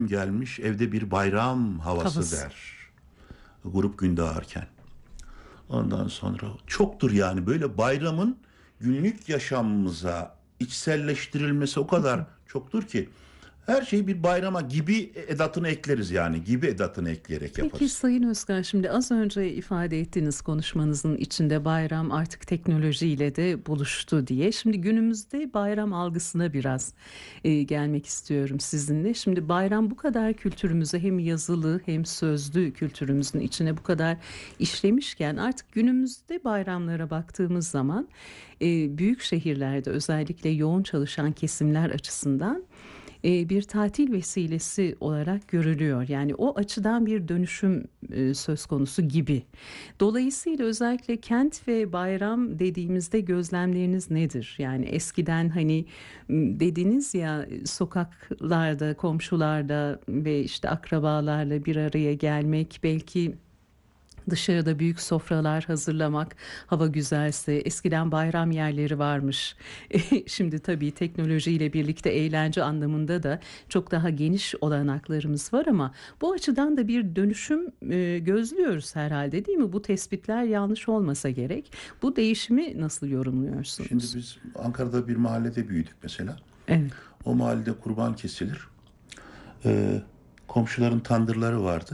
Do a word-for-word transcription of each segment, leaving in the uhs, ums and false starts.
gelmiş evde bir bayram havası Havası. der. Grup gün dağarken. Ondan sonra çoktur yani böyle bayramın günlük yaşamımıza içselleştirilmesi o kadar çoktur ki her şeyi bir bayrama gibi edatını ekleriz yani gibi edatını ekleyerek Peki yaparız. Sayın Özkan, şimdi az önce ifade ettiğiniz konuşmanızın içinde bayram artık teknolojiyle de buluştu diye. Şimdi günümüzde bayram algısına biraz e, gelmek istiyorum sizinle. Şimdi bayram bu kadar kültürümüze, hem yazılı hem sözlü kültürümüzün içine bu kadar işlemişken, artık günümüzde bayramlara baktığımız zaman e, büyük şehirlerde özellikle yoğun çalışan kesimler açısından e, bir tatil vesilesi olarak görülüyor. Yani o açıdan bir dönüşüm e, söz konusu gibi. Dolayısıyla özellikle kent ve bayram dediğimizde gözlemleriniz nedir? Yani eskiden hani m, dediniz ya, sokaklarda, komşularda ve işte akrabalarla bir araya gelmek, belki dışarıda büyük sofralar hazırlamak, hava güzelse. Eskiden bayram yerleri varmış. Şimdi tabii teknolojiyle birlikte eğlence anlamında da çok daha geniş olanaklarımız var, ama bu açıdan da bir dönüşüm e, gözlüyoruz herhalde, değil mi? Bu tespitler yanlış olmasa gerek. Bu değişimi nasıl Şimdi yorumluyorsunuz? biz Ankara'da bir mahallede büyüdük mesela. Evet. O mahallede kurban kesilir. Ee, komşuların tandırları vardı.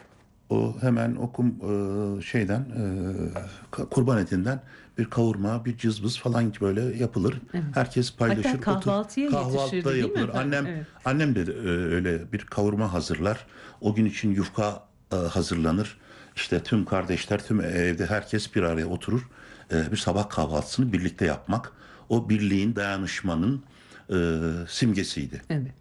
O hemen okum e, şeyden e, ka- kurban etinden bir kavurma, bir cızbız falan böyle yapılır. Evet. Herkes Hatta paylaşır, otur. kahvaltıya Kahvaltıda yetişirdi, değil mi yapılır. efendim? Annem Evet. annem de e, öyle bir kavurma hazırlar. O gün için yufka e, hazırlanır. İşte tüm kardeşler, tüm evde herkes bir araya oturur. E, bir sabah kahvaltısını birlikte yapmak. O birliğin, dayanışmanın e, simgesiydi. Evet.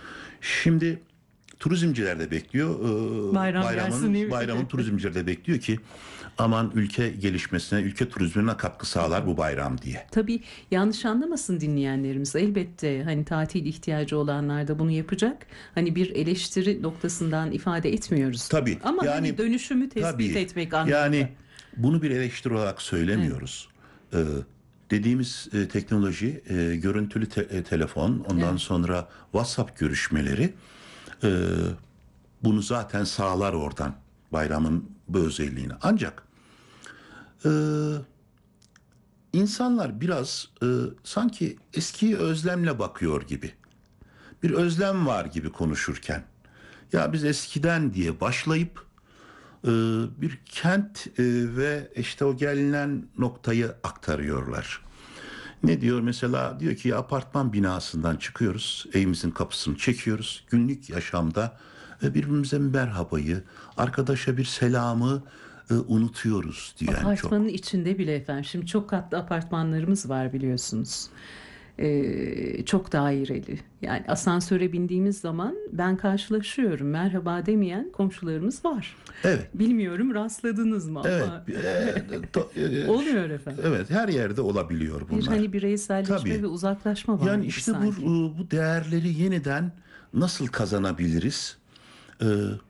Şimdi turizmciler de bekliyor. Ee, Bayram gelsin, bayramın değil mi? bayramın turizmciler de bekliyor ki aman ülke gelişmesine, ülke turizmine katkı sağlar bu bayram diye. Tabii, yanlış anlamasın dinleyenlerimiz. Elbette hani tatil ihtiyacı olanlar da bunu yapacak. Hani bir eleştiri noktasından ifade etmiyoruz. Tabii Ama hani yani dönüşümü tespit tabii etmek anlamında. yani bunu bir eleştiri olarak Evet, söylemiyoruz. Ee, dediğimiz e, teknoloji, e, görüntülü te- e, telefon, ondan evet. sonra WhatsApp görüşmeleri e, bunu zaten sağlar oradan bayramın bu özelliğini. Ancak e, İnsanlar biraz e, sanki eskiyi özlemle bakıyor gibi. Bir özlem var gibi konuşurken. Ya biz eskiden diye başlayıp e, bir kent e, ve işte o gelinen noktayı aktarıyorlar. Ne diyor mesela? Diyor ki apartman binasından çıkıyoruz, evimizin kapısını çekiyoruz. Günlük yaşamda e, birbirimize merhabayı, arkadaşa bir selamı e, unutuyoruz diyen Apartmanın çok. içinde bile efendim. Şimdi çok katlı apartmanlarımız var, biliyorsunuz. Ee, çok daireli. Yani asansöre bindiğimiz zaman ben karşılaşıyorum. Merhaba demeyen komşularımız var. Evet. Bilmiyorum, rastladınız mı, Evet, ama e, to- e, ş- oluyor efendim. evet her yerde olabiliyor Bir bunlar. hani bireyselleşme Tabii. ve uzaklaşma var Yani gibi işte bu sanki. e, bu değerleri yeniden nasıl kazanabiliriz? E,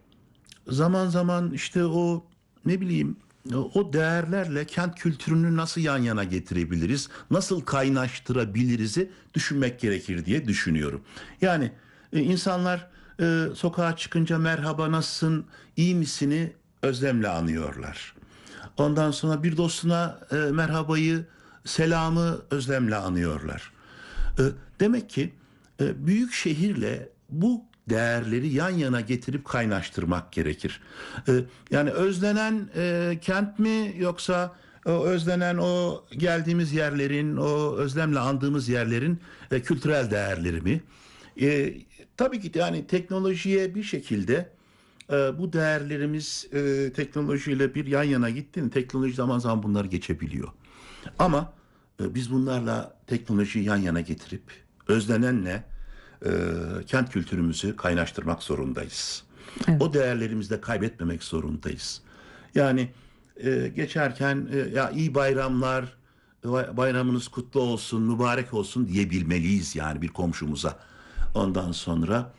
zaman zaman işte o ne bileyim o değerlerle kent kültürünü nasıl yan yana getirebiliriz? Nasıl kaynaştırabiliriz'i düşünmek gerekir diye düşünüyorum. Yani e, insanlar e, sokağa çıkınca merhaba nasılsın, iyi misini özlemle anıyorlar. Ondan sonra bir dostuna e, merhabayı, selamı özlemle anıyorlar. E, demek ki e, büyük şehirle bu değerleri yan yana getirip kaynaştırmak gerekir. E, yani özlenen e, kent mi yoksa o özlenen o geldiğimiz yerlerin, o özlemle andığımız yerlerin e, kültürel değerleri mi? E, tabii ki yani teknolojiye bir şekilde e, bu değerlerimiz e, teknolojiyle bir yan yana gitti mi teknoloji zaman zaman bunları geçebiliyor. Ama e, biz bunlarla teknolojiyi yan yana getirip özlenenle e, kent kültürümüzü kaynaştırmak zorundayız. Evet. O değerlerimizi de kaybetmemek zorundayız. Yani e, geçerken e, ya iyi bayramlar, e, bayramınız kutlu olsun, mübarek olsun diyebilmeliyiz yani bir komşumuza. Ondan sonra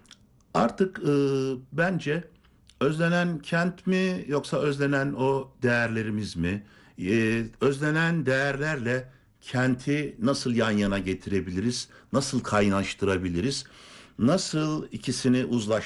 artık e, bence özlenen kent mi yoksa özlenen o değerlerimiz mi? E, özlenen değerlerle kenti nasıl yan yana getirebiliriz? Nasıl kaynaştırabiliriz? Nasıl ikisini uzlaştırabiliriz?